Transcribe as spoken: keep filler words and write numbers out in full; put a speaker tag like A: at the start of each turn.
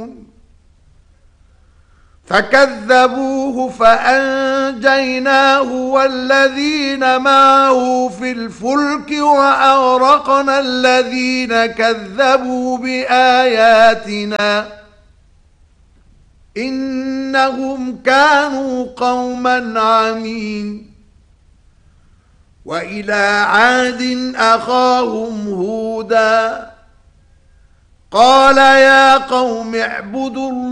A: فكذبوه فأنجيناه والذين معه في الفلك وأغرقنا الذين كذبوا بآياتنا إنهم كانوا قوما عمين. وإلى عاد أخاهم هودا قال يا قوم اعبدوا الله